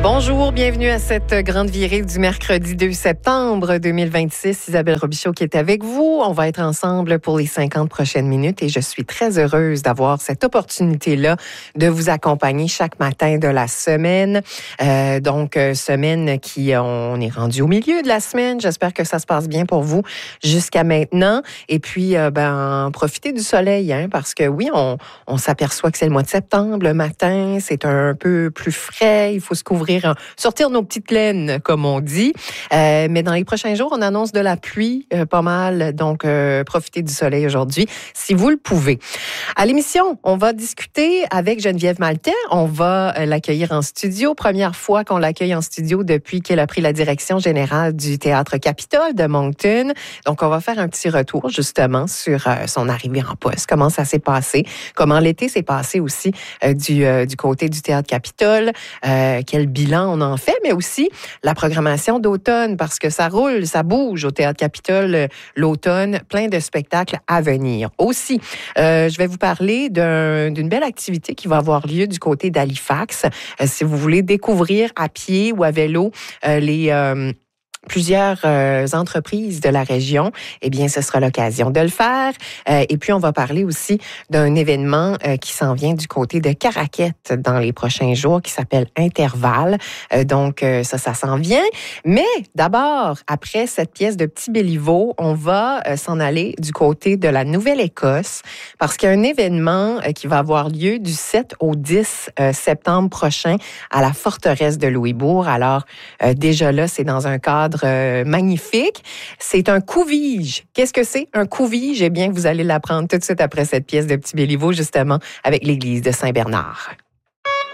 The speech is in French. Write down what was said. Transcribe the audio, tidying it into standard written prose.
Bonjour, bienvenue à cette grande virée du mercredi 2 septembre 2026. Isabelle Robichaud qui est avec vous. On va être ensemble pour les 50 prochaines minutes et je suis très heureuse d'avoir cette opportunité-là de vous accompagner chaque matin de la semaine. Semaine qui, on est rendu au milieu de la semaine. J'espère que ça se passe bien pour vous jusqu'à maintenant. Et puis, profitez du soleil, hein, parce que oui, on s'aperçoit que c'est le mois de septembre, le matin, c'est un peu plus frais. Il faut se couvrir, sortir nos petites laines, comme on dit. Mais dans les prochains jours, on annonce de la pluie pas mal. Donc, profitez du soleil aujourd'hui, si vous le pouvez. À l'émission, on va discuter avec Geneviève Maltais. On va l'accueillir en studio. Première fois qu'on l'accueille en studio depuis qu'elle a pris la direction générale du Théâtre Capitole de Moncton. Donc, on va faire un petit retour, justement, sur son arrivée en poste. Comment ça s'est passé? Comment l'été s'est passé aussi du côté du Théâtre Capitole? Quel bilan on en fait, mais aussi la programmation d'automne, parce que ça roule, ça bouge au Théâtre Capitole l'automne, plein de spectacles à venir. Aussi, je vais vous parler d'une belle activité qui va avoir lieu du côté d'Halifax. Si vous voulez découvrir à pied ou à vélo plusieurs entreprises de la région, eh bien, ce sera l'occasion de le faire. Et puis, on va parler aussi d'un événement qui s'en vient du côté de Caraquette dans les prochains jours, qui s'appelle Intervalle. Ça s'en vient. Mais d'abord, après cette pièce de Petit Béliveau, on va s'en aller du côté de la Nouvelle-Écosse, parce qu'il y a un événement qui va avoir lieu du 7 au 10 septembre prochain à la forteresse de Louisbourg. Alors, déjà là, c'est dans un cadre magnifique. C'est un couvige. Qu'est-ce que c'est un couvige? Eh bien, vous allez l'apprendre tout de suite après cette pièce de Petit Béliveau, justement, avec l'église de Saint-Bernard.